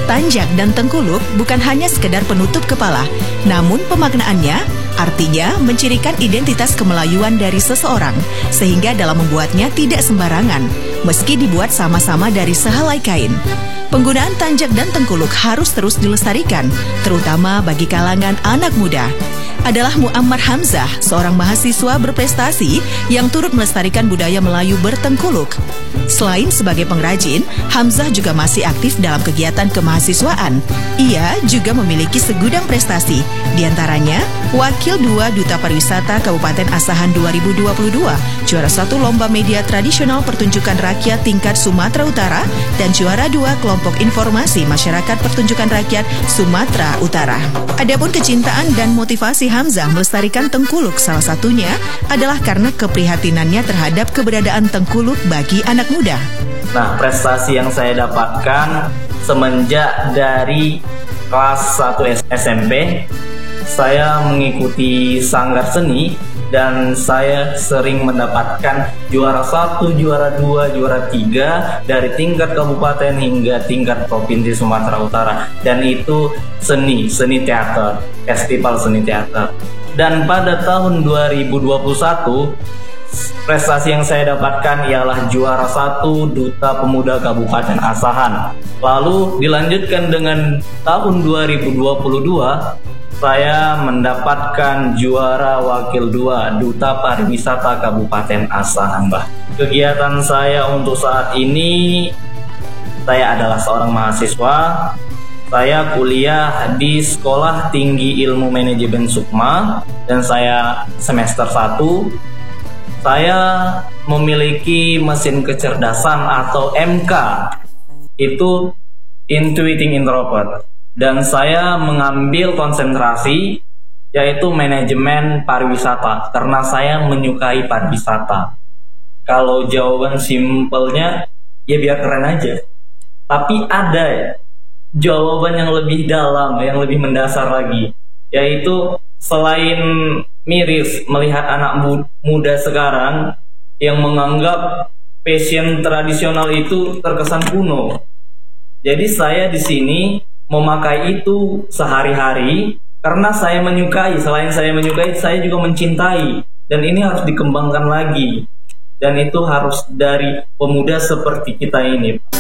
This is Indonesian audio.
Tanjak dan tengkuluk bukan hanya sekedar penutup kepala, namun pemaknaannya artinya mencirikan identitas kemelayuan dari seseorang, sehingga dalam membuatnya tidak sembarangan, meski dibuat sama-sama dari sehelai kain. Penggunaan tanjak dan tengkuluk harus terus dilestarikan, terutama bagi kalangan anak muda. Adalah Muammar Hamzah, seorang mahasiswa berprestasi yang turut melestarikan budaya Melayu bertengkuluk. Selain sebagai pengrajin, Hamzah juga masih aktif dalam kegiatan kemahasiswaan. Ia juga memiliki segudang prestasi, diantaranya Wakil 2 Duta Pariwisata Kabupaten Asahan 2022, juara 1 Lomba Media Tradisional Pertunjukan Rakyat tingkat Sumatera Utara, dan juara 2 Kelompok Informasi Masyarakat Pertunjukan Rakyat Sumatera Utara. Adapun kecintaan dan motivasi Hamzah melestarikan tengkuluk salah satunya adalah karena keprihatinannya terhadap keberadaan tengkuluk bagi anak muda. Nah, prestasi yang saya dapatkan semenjak dari kelas 1 SMP, saya mengikuti sanggar seni dan saya sering mendapatkan juara 1, juara 2, juara 3 dari tingkat kabupaten hingga tingkat provinsi Sumatera Utara. Dan itu seni teater, festival seni teater. Dan pada tahun 2021, prestasi yang saya dapatkan ialah juara 1 Duta Pemuda Kabupaten Asahan. Lalu dilanjutkan dengan tahun 2022, saya mendapatkan juara Wakil 2 Duta Pariwisata Kabupaten Asahan, Mbak. Kegiatan saya untuk saat ini, saya adalah seorang mahasiswa. Saya kuliah di Sekolah Tinggi Ilmu Manajemen Sukma dan saya semester 1. Saya memiliki mesin kecerdasan atau MK, itu Intuiting Introvert. Dan saya mengambil konsentrasi yaitu manajemen pariwisata karena saya menyukai pariwisata. Kalau jawaban simpelnya ya biar keren aja. Tapi ada jawaban yang lebih dalam, yang lebih mendasar lagi, yaitu selain miris melihat anak muda sekarang yang menganggap fashion tradisional itu terkesan kuno. Jadi saya di sini memakai itu sehari-hari karena saya menyukai. Selain saya menyukai, saya juga mencintai, dan ini harus dikembangkan lagi, dan itu harus dari pemuda seperti kita ini.